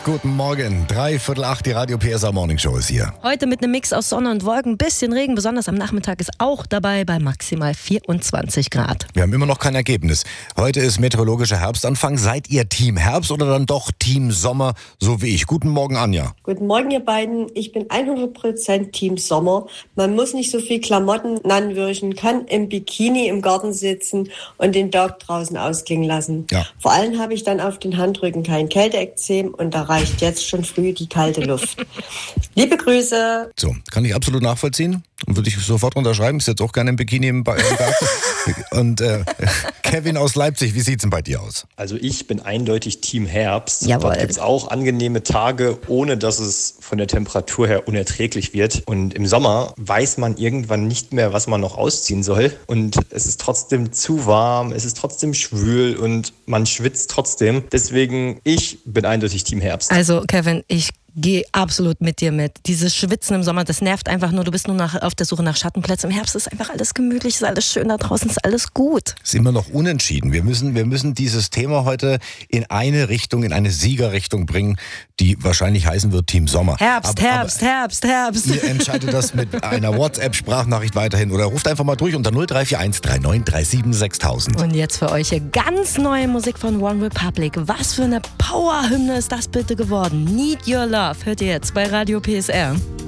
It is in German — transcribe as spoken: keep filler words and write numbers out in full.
Guten Morgen. Drei Viertel acht, die Radio P S A Morning Show ist hier. Heute mit einem Mix aus Sonne und Wolken, bisschen Regen, besonders am Nachmittag ist auch dabei bei maximal vierundzwanzig Grad. Wir haben immer noch kein Ergebnis. Heute ist meteorologischer Herbstanfang. Seid ihr Team Herbst oder dann doch Team Sommer, so wie ich? Guten Morgen, Anja. Guten Morgen, ihr beiden. Ich bin hundert Prozent Team Sommer. Man muss nicht so viel Klamotten anwürgen, kann im Bikini im Garten sitzen und den Tag draußen ausklingen lassen. Ja. Vor allem habe ich dann auf den Handrücken kein Kälteekzem und da reicht jetzt schon früh die kalte Luft. Liebe Grüße. So, kann ich absolut nachvollziehen und würde ich sofort unterschreiben. Ist jetzt auch gerne im Bikini im, ba- im Garten. Und äh, Kevin aus Leipzig, wie sieht's denn bei dir aus? Also ich bin eindeutig Team Herbst. Jawohl. Dort gibt es auch angenehme Tage, ohne dass es von der Temperatur her unerträglich wird. Und im Sommer weiß man irgendwann nicht mehr, was man noch ausziehen soll. Und es ist trotzdem zu warm, es ist trotzdem schwül und man schwitzt trotzdem. Deswegen, ich bin eindeutig Team Herbst. Also Kevin, ich gehe absolut mit dir mit. Dieses Schwitzen im Sommer, das nervt einfach nur. Du bist nur nach, auf der Suche nach Schattenplätzen. Im Herbst ist einfach alles gemütlich, ist alles schön, da draußen ist alles gut. Ist immer noch unentschieden. Wir müssen, wir müssen dieses Thema heute in eine Richtung, in eine Siegerrichtung bringen, die wahrscheinlich heißen wird Team Sommer. Herbst, Aber- Herbst, Herbst, Herbst. Ihr entscheidet das mit einer WhatsApp-Sprachnachricht weiterhin oder ruft einfach mal durch unter null drei vier eins drei neun drei sieben sechstausend. Und jetzt für euch hier ganz neue Musik von One Republic. Was für eine Powerhymne ist das bitte geworden? Need Your Love hört ihr jetzt bei Radio P S R.